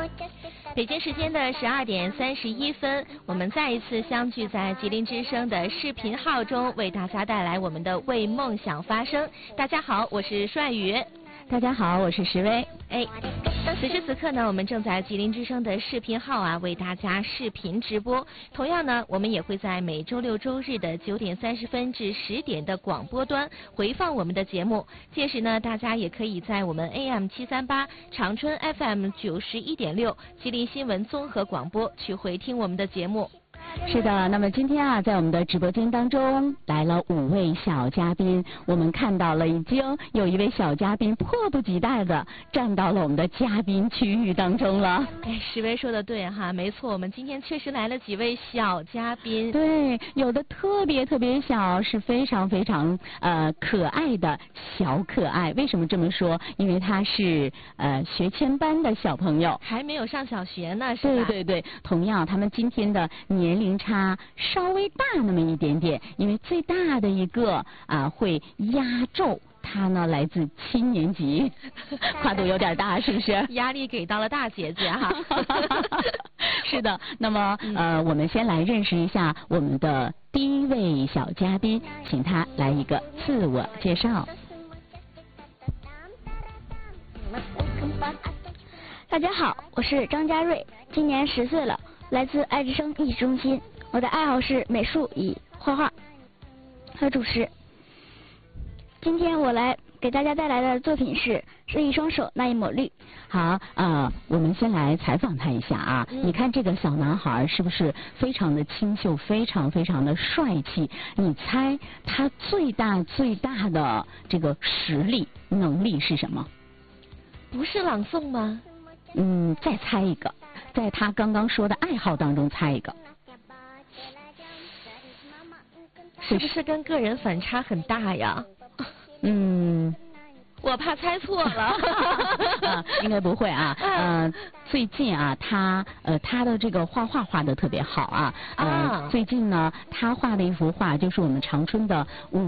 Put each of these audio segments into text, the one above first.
北京时间的12:31，我们再一次相聚在吉林之声的视频号中，为大家带来我们的为梦想发声。大家好，我是帅宇。 大家好，我是石薇。 此时此刻呢，我们正在吉林之声的视频号为大家视频直播。同样呢，我们也会在每周六周日的9:30至10点的广播端回放我们的节目。届时呢，大家也可以在我们 AM738、长春 FM 91.6、吉林新闻综合广播去回听我们的节目。 是的，那么今天在我们的直播间当中来了5位小嘉宾，我们看到了已经有一位小嘉宾迫不及待的站到了我们的嘉宾区域当中了。 石薇说的对哈，没错，我们今天确实来了几位小嘉宾。 对，有的特别小，是非常可爱的小可爱。为什么这么说？因为他是学前班的小朋友， 还没有上小学呢，是吧？ 对，同样他们今天的年龄差稍微大那么一点点，因为最大的一个会压轴，他呢来自7年级，跨度有点大，是不是？ 压力给到了大姐姐哈。 是的，那么我们先来认识一下我们的第一位小嘉宾，请他来一个自我介绍。 大家好，我是张佳瑞，今年10岁了，来自爱之声艺术中心。我的爱好是美术与画画和主持。今天我来给大家带来的作品是这一双手那一抹绿。 好，我们先来采访他一下啊。你看这个小男孩是不是非常的清秀，非常的帅气？你猜他最大的这个实力能力是什么？ 不是朗诵吗？ 再猜一个，在他刚刚说的爱好当中猜一个。 是不是跟个人反差很大呀？我怕猜错了。 应该不会啊。最近他的这个画画画得特别好啊。最近呢，他画的一幅画就是我们长春的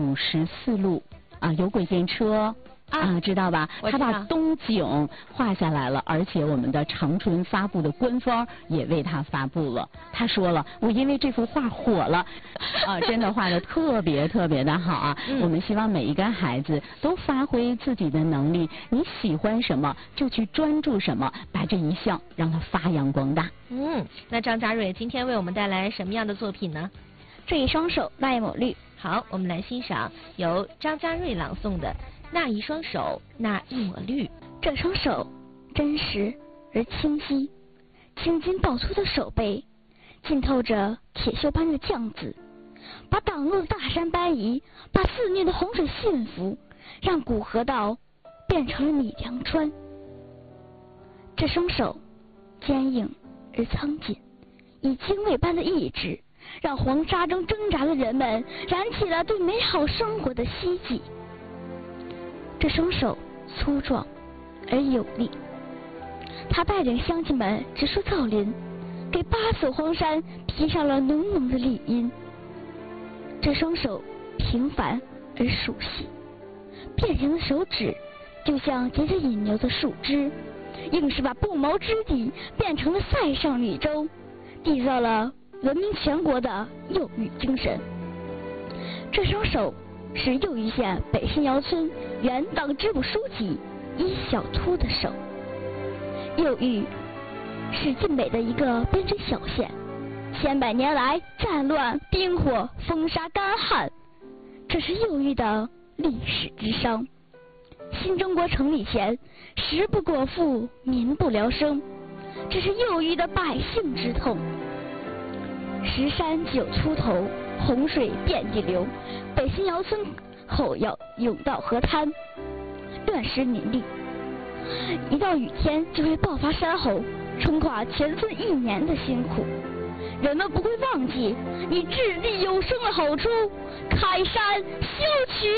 54路有轨电车。知道吧？他把东景画下来了，而且我们的长春发布的官方也为他发布了。他说了，我因为这幅画火了，真的画得特别的好啊。我们希望每一个孩子都发挥自己的能力，你喜欢什么就去专注什么，把这一项让它发扬光大。 那张佳瑞今天为我们带来什么样的作品呢？ 这一双手那一抹绿。 好，我们来欣赏由张佳瑞朗诵的那一双手，那一抹绿。 这双手真实而清晰，青筋暴突的手背浸透着铁锈般的酱紫，把挡路的大山搬移，把肆虐的洪水驯服，让古河道变成了米粮川。这双手坚硬而苍劲，以精卫般的意志，让黄沙中挣扎的人们燃起了对美好生活的希冀。这双手粗壮而有力，他带领乡亲们植树造林，给8所荒山披上了浓浓的绿荫。这双手平凡而熟悉，变形的手指就像结着引流的树枝，硬是把不毛之地变成了塞上绿洲，缔造了闻名全国的幼育精神。这双手是右峪县北新窑村原党支部书记伊小秃的手。右峪是晋北的一个边陲小县，千百年来战乱、兵火、风沙、干旱，这是右峪的历史之伤。新中国成立前，食不果腹，民不聊生，这是右峪的百姓之痛。石山既有出头，洪水遍地流，北新窑村后要涌到河滩，乱石林立，一到雨天就会爆发山洪，冲垮全村1年的辛苦。人们不会忘记你掷地有声的吼出：开山修渠。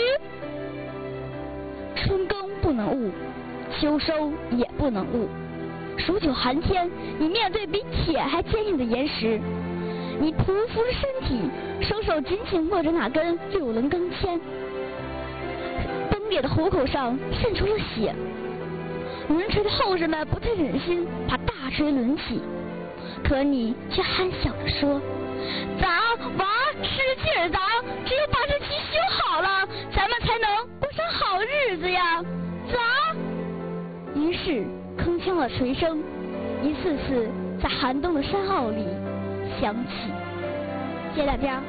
春耕不能误，秋收也不能误。数9寒天，你面对比铁还坚硬的岩石，你匍匐着身体，双手紧紧握着那根6棱钢钎，崩裂的虎口上渗出了血。 无人吹的后生们不太忍心把大锤抡起，可你却憨笑着说：“砸，娃，使劲儿砸，只有把这漆修好了，咱们才能过上好日子呀！砸！”于是铿锵的锤声一次次在寒冬的山坳里响起。谢谢大家。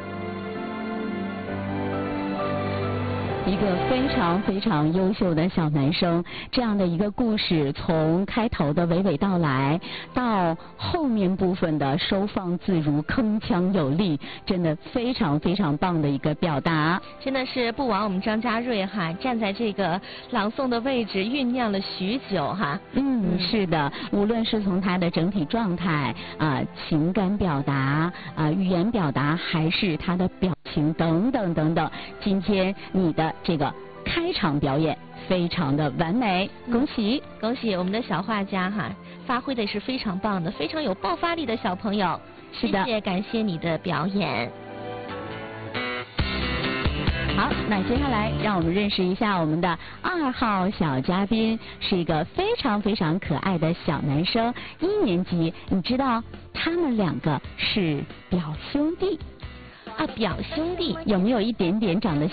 一个非常非常优秀的小男生，这样的一个故事，从开头的娓娓道来，到后面部分的收放自如、铿锵有力，真的非常非常棒的一个表达。 真的是不枉我们张家瑞哈，站在这个朗诵的位置酝酿了许久哈。 是的，无论是从他的整体状态情感表达语言表达，还是他的表情等等等等，今天你的这个开场表演非常的完美，恭喜恭喜我们的小画家哈，发挥的是非常棒的，非常有爆发力的小朋友。 是的， 谢谢，感谢你的表演。 好，那接下来让我们认识一下我们的2号小嘉宾，是一个非常非常可爱的小男生，1年级。你知道他们2个是表兄弟表兄弟， 有没有一点点长得